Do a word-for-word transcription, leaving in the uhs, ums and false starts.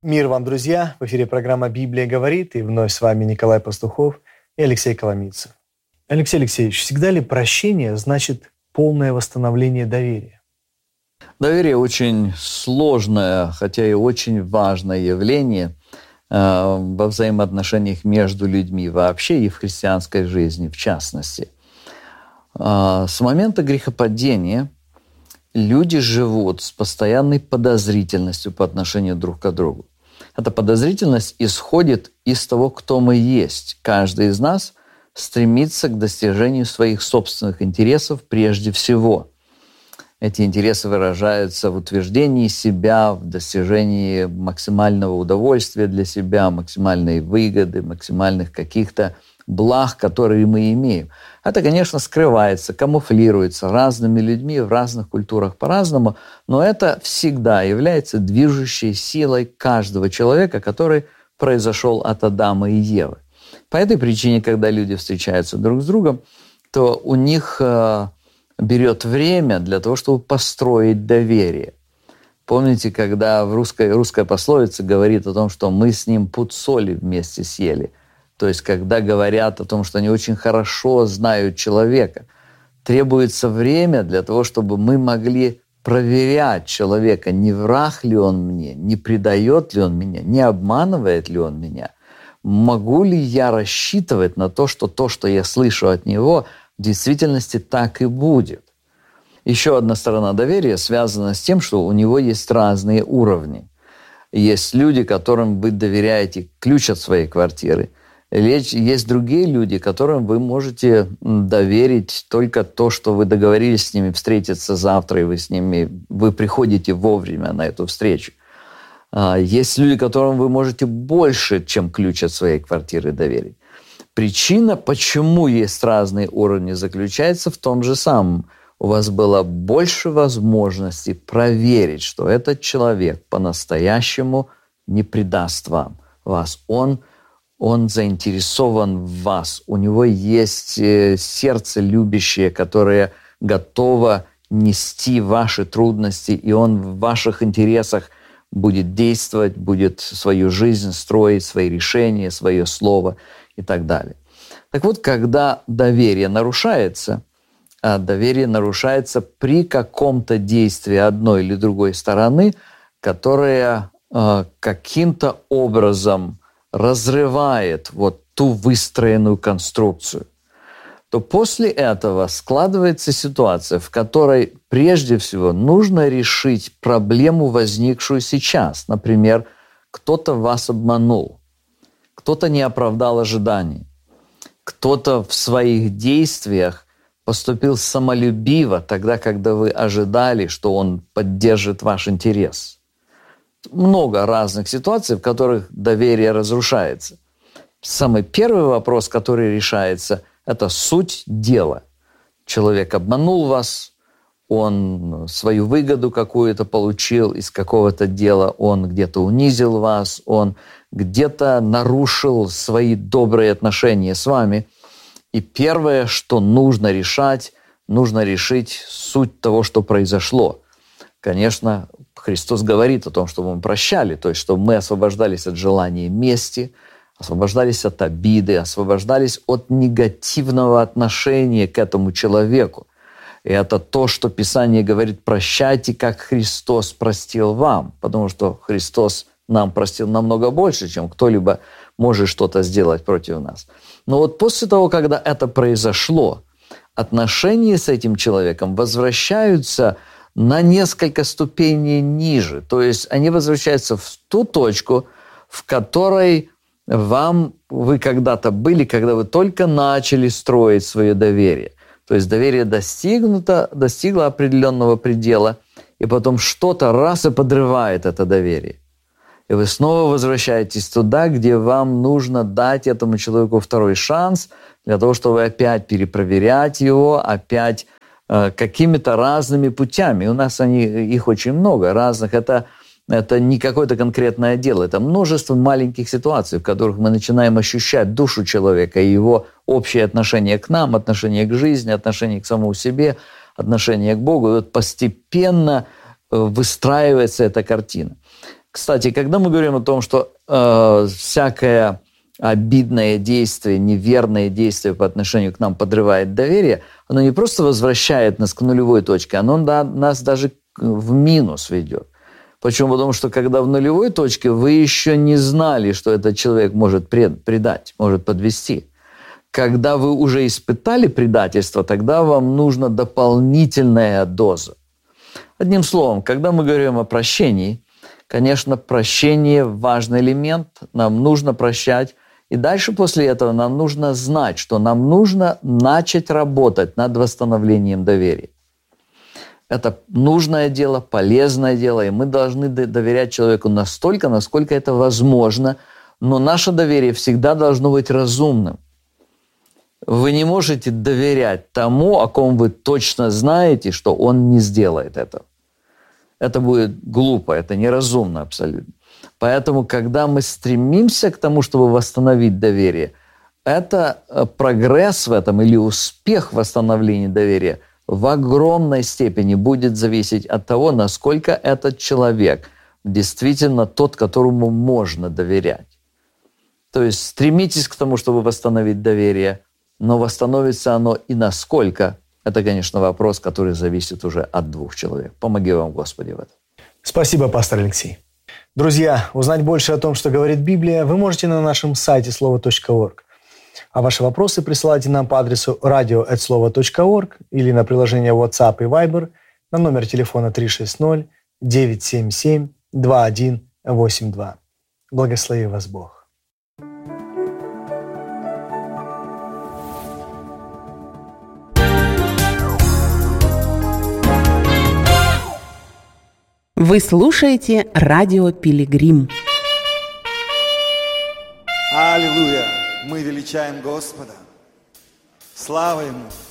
Мир вам, друзья! В эфире программа «Библия говорит», и вновь с вами Николай Пастухов и Алексей Коломийцев. Алексей Алексеевич, всегда ли прощение значит полное восстановление доверия? Доверие очень сложное, хотя и очень важное явление э, во взаимоотношениях между людьми вообще и в христианской жизни в частности. Э, с момента грехопадения люди живут с постоянной подозрительностью по отношению друг к другу. Эта подозрительность исходит из того, кто мы есть. Каждый из нас стремится к достижению своих собственных интересов прежде всего. Эти интересы выражаются в утверждении себя, в достижении максимального удовольствия для себя, максимальной выгоды, максимальных каких-то благ, которые мы имеем. Это, конечно, скрывается, камуфлируется разными людьми в разных культурах по-разному, но это всегда является движущей силой каждого человека, который произошел от Адама и Евы. По этой причине, когда люди встречаются друг с другом, то у них э, берет время для того, чтобы построить доверие. Помните, когда в русской, русская пословица говорит о том, что мы с ним пуд соли вместе съели? То есть, когда говорят о том, что они очень хорошо знают человека, требуется время для того, чтобы мы могли проверять человека, не враг ли он мне, не предает ли он меня, не обманывает ли он меня. Могу ли я рассчитывать на то, что то, что я слышу от него, в действительности так и будет? Еще одна сторона доверия связана с тем, что у него есть разные уровни. Есть люди, которым вы доверяете ключ от своей квартиры. Есть другие люди, которым вы можете доверить только то, что вы договорились с ними встретиться завтра, и вы с ними вы приходите вовремя на эту встречу. Есть люди, которым вы можете больше, чем ключ от своей квартиры, доверить. Причина, почему есть разные уровни, заключается в том же самом. У вас было больше возможностей проверить, что этот человек по-настоящему не предаст вам, вас. Он Он заинтересован в вас. У него есть сердце любящее, которое готово нести ваши трудности, и он в ваших интересах будет действовать, будет свою жизнь строить, свои решения, свое слово и так далее. Так вот, когда доверие нарушается, а доверие нарушается при каком-то действии одной или другой стороны, которое э, каким-то образом разрывает вот ту выстроенную конструкцию, то после этого складывается ситуация, в которой прежде всего нужно решить проблему, возникшую сейчас. Например, кто-то вас обманул, кто-то не оправдал ожиданий, кто-то в своих действиях поступил самолюбиво тогда, когда вы ожидали, что он поддержит ваш интерес. Много разных ситуаций, в которых доверие разрушается. Самый первый вопрос, который решается, это суть дела. Человек обманул вас, он свою выгоду какую-то получил из какого-то дела, он где-то унизил вас, он где-то нарушил свои добрые отношения с вами. И первое, что нужно решать, нужно решить суть того, что произошло. Конечно, Христос говорит о том, чтобы мы прощали, то есть, чтобы мы освобождались от желания мести, освобождались от обиды, освобождались от негативного отношения к этому человеку. И это то, что Писание говорит: прощайте, как Христос простил вам, потому что Христос нам простил намного больше, чем кто-либо может что-то сделать против нас. Но вот после того, когда это произошло, отношения с этим человеком возвращаются на несколько ступеней ниже. То есть они возвращаются в ту точку, в которой вам, вы когда-то были, когда вы только начали строить свое доверие. То есть доверие достигнуто, достигло определенного предела, и потом что-то раз и подрывает это доверие. И вы снова возвращаетесь туда, где вам нужно дать этому человеку второй шанс, для того, чтобы опять перепроверять его, опять какими-то разными путями. У нас они, их очень много разных. Это, это не какое-то конкретное дело. Это множество маленьких ситуаций, в которых мы начинаем ощущать душу человека и его общее отношение к нам, отношение к жизни, отношение к самому себе, отношение к Богу. И вот постепенно выстраивается эта картина. Кстати, когда мы говорим о том, что э, всякое обидное действие, неверное действие по отношению к нам подрывает доверие, оно не просто возвращает нас к нулевой точке, оно да, нас даже в минус ведет. Почему? Потому что когда в нулевой точке вы еще не знали, что этот человек может пред, предать, может подвести. Когда вы уже испытали предательство, тогда вам нужна дополнительная доза. Одним словом, когда мы говорим о прощении, конечно, прощение – важный элемент, нам нужно прощать. И дальше после этого нам нужно знать, что нам нужно начать работать над восстановлением доверия. Это нужное дело, полезное дело, и мы должны доверять человеку настолько, насколько это возможно, но наше доверие всегда должно быть разумным. Вы не можете доверять тому, о ком вы точно знаете, что он не сделает этого. Это будет глупо, это неразумно абсолютно. Поэтому, когда мы стремимся к тому, чтобы восстановить доверие, это прогресс в этом или успех в восстановлении доверия в огромной степени будет зависеть от того, насколько этот человек действительно тот, которому можно доверять. То есть стремитесь к тому, чтобы восстановить доверие, но восстановится оно и насколько, это, конечно, вопрос, который зависит уже от двух человек. Помоги вам, Господи, в этом. Спасибо, пастор Алексей. Друзья, узнать больше о том, что говорит Библия, вы можете на нашем сайте слово точка орг. А ваши вопросы присылайте нам по адресу радио эт слово точка орг или на приложение WhatsApp и Viber на номер телефона три шесть ноль девять семь семь два один восемь два. Благослови вас Бог. Вы слушаете радио Пилигрим. Аллилуйя! Мы величаем Господа. Слава Ему!